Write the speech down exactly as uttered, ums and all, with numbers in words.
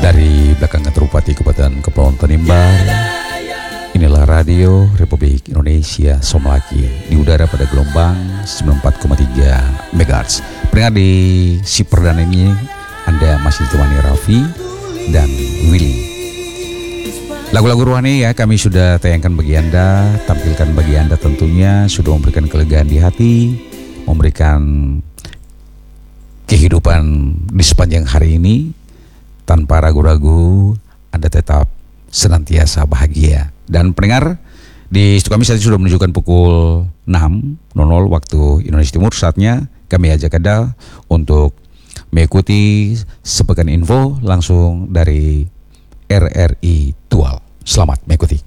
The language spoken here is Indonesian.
Dari belakang kantor Bupati Kabupaten Kepulauan Tanimbar, inilah Radio Republik Indonesia Somlaki di udara pada gelombang sembilan puluh empat koma tiga megahertz. Pendengar di si perdana ini, Anda masih ditemani Raffi dan Willy. Lagu-lagu rohani ya kami sudah tayangkan bagi Anda, tampilkan bagi Anda tentunya, sudah memberikan kelegaan di hati, memberikan kehidupan di sepanjang hari ini. Tanpa ragu-ragu, Anda tetap senantiasa bahagia. Dan pendengar, di studio kami saat ini sudah menunjukkan pukul enam waktu Indonesia Timur. Saatnya kami ajak Anda untuk mengikuti sepekan info langsung dari R R I Tual. Selamat mengikuti.